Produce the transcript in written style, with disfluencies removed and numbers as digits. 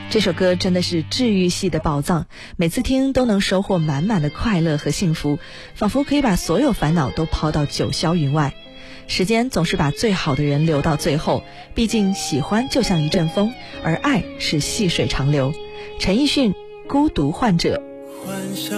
这首歌真的是治愈系的宝藏，每次听都能收获满满的快乐和幸福，仿佛可以把所有烦恼都抛到九霄云外。时间总是把最好的人留到最后，毕竟喜欢就像一阵风，而爱是细水长流。陈奕迅，孤独患者。